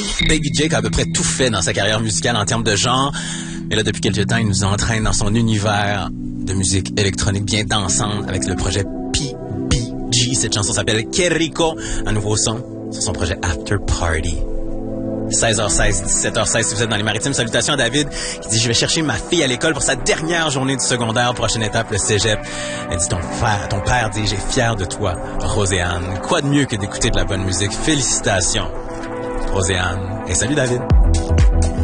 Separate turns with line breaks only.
Peggy Jake a à peu près tout fait dans sa carrière musicale en termes de genre. Et là, depuis quelques temps, il nous entraîne dans son univers de musique électronique bien dansante avec le projet PBG. Cette chanson s'appelle Que Rico, un nouveau son sur son projet After Party. 16h16, 17h16, si vous êtes dans les Maritimes. Salutations à David qui dit « Je vais chercher ma fille à l'école pour sa dernière journée du secondaire. Prochaine étape, le cégep. » Elle dit « Ton père dit « J'ai fier de toi, Roséanne. » Quoi de mieux que d'écouter de la bonne musique? Félicitations, Roséanne. Et salut David.